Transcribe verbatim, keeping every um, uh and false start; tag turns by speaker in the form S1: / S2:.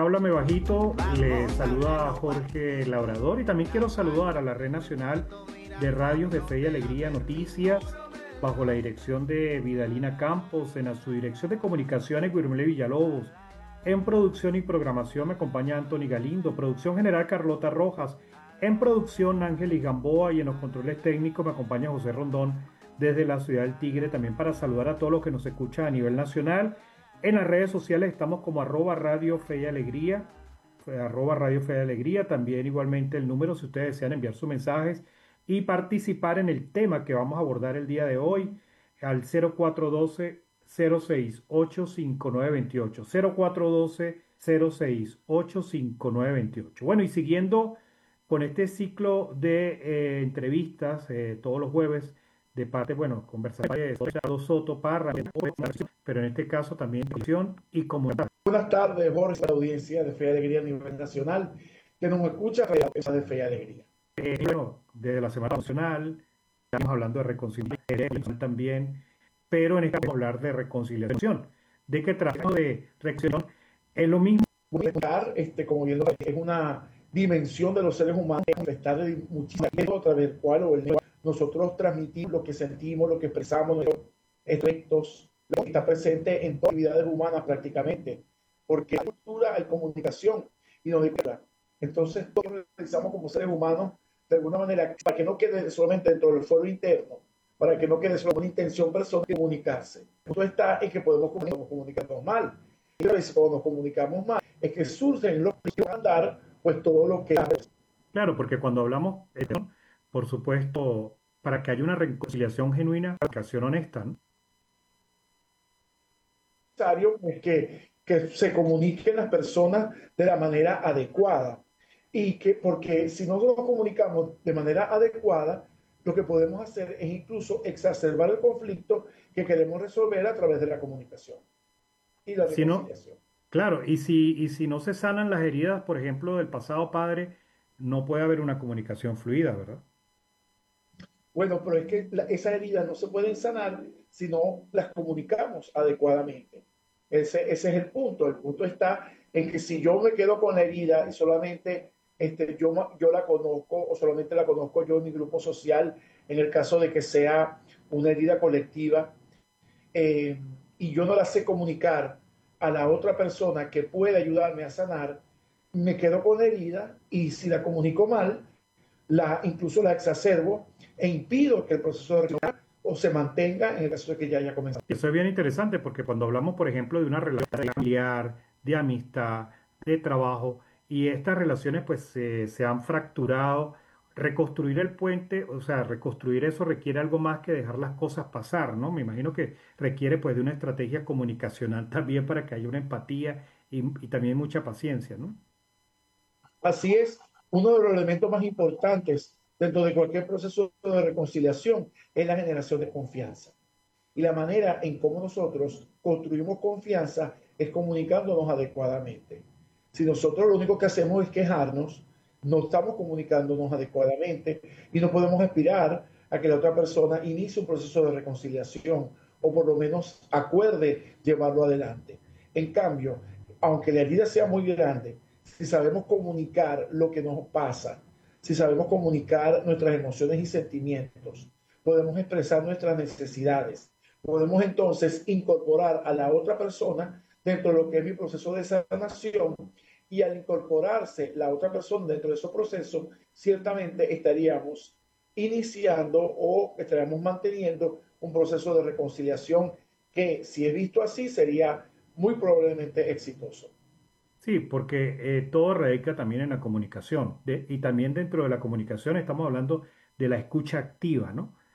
S1: Háblame Bajito, le saluda a Jorge Labrador y también quiero saludar a la Red Nacional de Radios de Fe y Alegría Noticias, bajo la dirección de Vidalina Campos, en su dirección de comunicaciones Guillermo Villalobos, en producción y programación me acompaña Anthony Galindo, producción general Carlota Rojas, en producción Ángeles Gamboa y en los controles técnicos me acompaña José Rondón desde la ciudad del Tigre, también para saludar a todos los que nos escuchan a nivel nacional. En las redes sociales estamos como arroba Radio Fe y Alegría, arroba Radio Fe y Alegría, también igualmente el número si ustedes desean enviar sus mensajes y participar en el tema que vamos a abordar el día de hoy al cero cuatro uno dos, cero seis ocho cinco nueve dos ocho, cero cuatro uno dos, cero seis ocho cinco nueve dos ocho. Bueno, y siguiendo con este ciclo de eh, entrevistas eh, todos los jueves, de parte, bueno, conversaciones de Soto, Parra, pero en este caso también discusión y comunidad.
S2: Buenas tardes, Jorge, a la audiencia de Fe y Alegría a nivel nacional, que nos escucha de Fe y Alegría.
S1: Eh, bueno, desde la Semana Nacional, estamos hablando de reconciliación también, pero en este caso vamos a hablar de reconciliación. ¿De qué tratamos de reconciliación? Es lo mismo.
S2: Este, como viendo, es una dimensión de los seres humanos, estar de muchísimas a través del cual o el nosotros transmitimos lo que sentimos, lo que expresamos, nuestros efectos, lo que está presente en todas las actividades humanas prácticamente, porque hay cultura, hay comunicación y no hay cultura. Entonces, todos lo realizamos como seres humanos de alguna manera, para que no quede solamente dentro del foro interno, para que no quede solo una intención personal de comunicarse. Esto está en que podemos comunicarnos mal. Y a veces cuando nos comunicamos mal, es que surgen los que van a dar, pues todo lo que...
S1: Claro, porque cuando hablamos, eh, por supuesto, para que haya una reconciliación genuina, comunicación honesta, ¿no?
S2: Es necesario que, que se comuniquen las personas de la manera adecuada. Y que, porque si no nos comunicamos de manera adecuada, lo que podemos hacer es incluso exacerbar el conflicto que queremos resolver a través de la comunicación y la
S1: Si no,
S2: reconciliación.
S1: claro, y si, y si no se sanan las heridas, por ejemplo, del pasado padre, no puede haber una comunicación fluida, ¿verdad?
S2: Bueno, pero es que la, esas heridas no se pueden sanar si no las comunicamos adecuadamente. Ese, ese es el punto. El punto está en que si yo me quedo con la herida y solamente este, yo, yo la conozco o solamente la conozco yo en mi grupo social, en el caso de que sea una herida colectiva, eh, y yo no la sé comunicar a la otra persona que puede ayudarme a sanar, me quedo con la herida y si la comunico mal, la, incluso la exacerbo e impido que el proceso de recuperación o se mantenga en el caso de que ya haya comenzado.
S1: Eso es bien interesante porque cuando hablamos, por ejemplo, de una relación familiar, de amistad, de trabajo, y estas relaciones pues se, se han fracturado, reconstruir el puente, o sea, reconstruir eso requiere algo más que dejar las cosas pasar, ¿no? Me imagino que requiere pues de una estrategia comunicacional también para que haya una empatía y, y también mucha paciencia, ¿no?
S2: Así es, uno de los elementos más importantes dentro de cualquier proceso de reconciliación es la generación de confianza. Y la manera en cómo nosotros construimos confianza es comunicándonos adecuadamente. Si nosotros lo único que hacemos es quejarnos, no estamos comunicándonos adecuadamente y no podemos aspirar a que la otra persona inicie un proceso de reconciliación o por lo menos acuerde llevarlo adelante. En cambio, aunque la herida sea muy grande, si sabemos comunicar lo que nos pasa, si sabemos comunicar nuestras emociones y sentimientos, podemos expresar nuestras necesidades, podemos entonces incorporar a la otra persona dentro de lo que es mi proceso de sanación y al incorporarse la otra persona dentro de ese proceso, ciertamente estaríamos iniciando o estaríamos manteniendo un proceso de reconciliación que, si es visto así, sería muy probablemente exitoso.
S1: Sí, porque eh, todo radica también en la comunicación. De- y también dentro de la comunicación estamos hablando de la escucha activa, ¿no?